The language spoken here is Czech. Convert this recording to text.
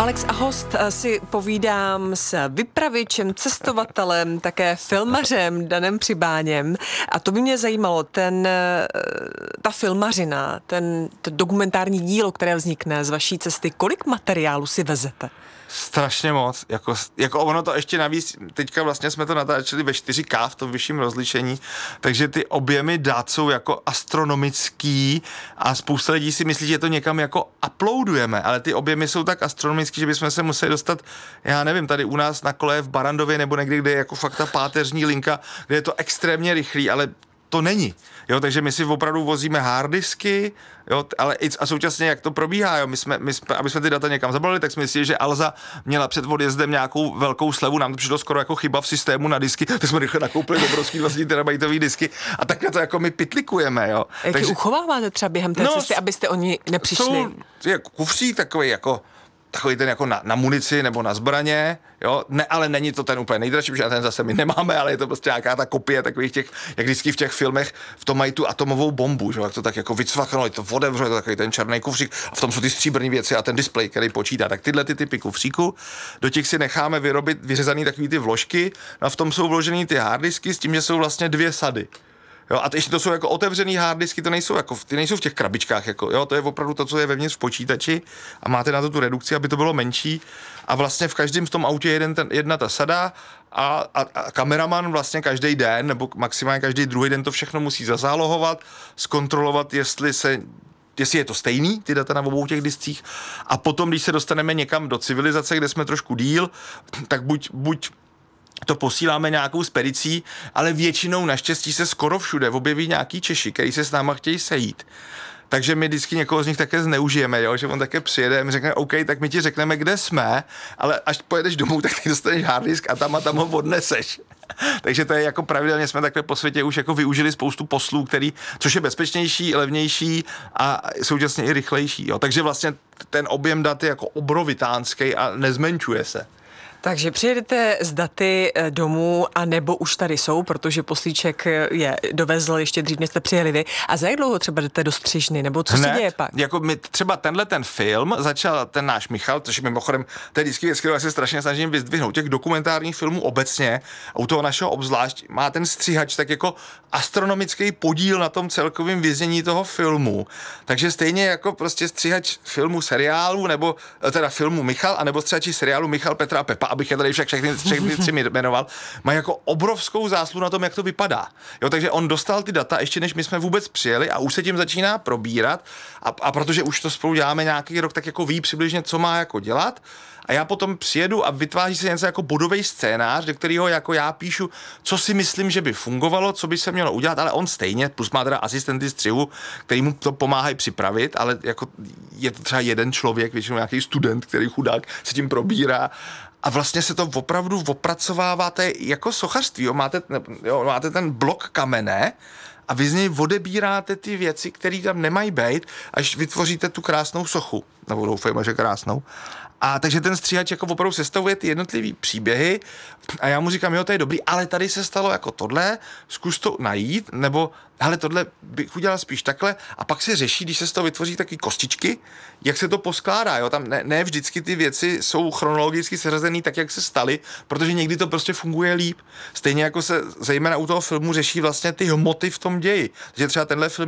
Alex a host si povídám s vypravěčem, cestovatelem, také filmařem Danem Přibáněm. A to by mě zajímalo, ta filmařina, to dokumentární dílo, které vznikne z vaší cesty, kolik materiálu si vezete? Strašně moc, jako ono to ještě navíc, teďka vlastně jsme to natáčeli ve 4K v tom vyšším rozlišení, takže ty objemy dat jsou jako astronomický a spousta lidí si myslí, že to někam jako uploadujeme, ale ty objemy jsou tak astronomický, že bychom se museli dostat, já nevím, tady u nás na kole v Barandově nebo někde, kde je jako fakt ta páteřní linka, kde je to extrémně rychlý, ale to není. Jo, takže my si opravdu vozíme harddisky, jo, ale a současně jak to probíhá, jo, my jsme, aby jsme ty data někam zabalili, tak jsme mysleli, že Alza měla před odjezdem nějakou velkou slevu, nám to přišlo skoro jako chyba v systému na disky, tak jsme rychle nakoupili obrovský 20 terabajtový disky a tak na to jako my pitlikujeme, jo. Jak takže uchováváte třeba během té cesty, abyste o ní nepřišli? Jsou jako kufřík takový ten jako na munici nebo na zbraně, jo, ne, ale není to ten úplně nejdražší, protože ten zase my nemáme, ale je to prostě nějaká ta kopie takových těch, jak vždycky v těch filmech, v tom mají tu atomovou bombu, že, jak to tak jako vycvakno, to otevře, to takový ten černý kufřík a v tom jsou ty stříbrné věci a ten displej, který počítá, tak tyhle ty typy kufříku, do těch si necháme vyrobit vyřezaný takový ty vložky, a v tom jsou vložený ty harddisky s tím, že jsou vlastně 2 sady. Jo, a ještě to jsou jako otevřený harddisky, ty nejsou v těch krabičkách, jako, jo, to je opravdu to, co je vevnitř v počítači a máte na to tu redukci, aby to bylo menší a vlastně v každém v tom autě je jedna ta sada a kameraman vlastně každý den nebo maximálně každý druhý den to všechno musí zazálohovat, zkontrolovat, jestli je to stejný, ty data na obou těch discích a potom, když se dostaneme někam do civilizace, kde jsme trošku díl, tak buď to posíláme nějakou spedicí, ale většinou naštěstí se skoro všude objeví nějaký Češi, který se s náma chtějí sejít. Takže my vždycky někoho z nich také zneužijeme, jo? Že on také přijede a mi řekne, OK, tak my ti řekneme, kde jsme, ale až pojedeš domů, tak ty dostaneš harddisk a tam ho odneseš. Takže to je jako pravidelně jsme takhle po světě už jako využili spoustu poslů, což je bezpečnější, levnější a současně i rychlejší. Jo? Takže vlastně ten objem dat je jako obrovitánský a nezmenšuje se. Takže přijedete z daty domů a nebo už tady jsou, protože poslíček je dovezl ještě dřív, než jste přijeli vy. A za jak dlouho třeba jdete do střižny, nebo co se děje pak? Jako my třeba ten film začal ten náš Michal, což mimochodem, to je vždycky věc, kterou já se strašně snažím vyzdvihnout. Těch dokumentárních filmů obecně, a u toho našeho obzvlášť, má ten stříhač tak jako astronomický podíl na tom celkovém věznění toho filmu. Takže stejně jako prostě stříhač filmu seriálu, nebo teda filmu Michal, anebo stříhači seriálu Michal, Petra a Pepa, abych je tady všechny 3 jmenoval, má jako obrovskou zásluhu na tom, jak to vypadá. Jo, takže on dostal ty data ještě než my jsme vůbec přijeli a už se tím začíná probírat a protože už to spolu děláme nějaký rok, tak jako ví přibližně, co má jako dělat a já potom přijedu a vytváří se něco jako bodový scénář, do kterého jako já píšu, co si myslím, že by fungovalo, co by se mělo udělat, ale on stejně, plus má teda asistenty střihu, který mu to pomáhají připravit, ale jako je to třeba jeden člověk, většinou nějaký student, který chudák se tím probírá. A vlastně se to opravdu opracováváte jako sochařství. Máte ten blok kamene a vy z něj odebíráte ty věci, které tam nemají být, až vytvoříte tu krásnou sochu. Nebo doufejme, že krásnou. A takže ten stříhač jako opravdu sestavuje ty jednotlivý příběhy a já mu říkám, jo, to je dobrý, ale tady se stalo jako tohle, zkus to najít, nebo hele, tohle bych udělal spíš takhle a pak se řeší, když se z toho vytvoří taky kostičky, jak se to poskládá, jo, tam ne vždycky ty věci jsou chronologicky seřazený tak, jak se staly, protože někdy to prostě funguje líp. Stejně jako se zejména u toho filmu řeší vlastně ty hmoty v tom ději. Takže třeba tenhle film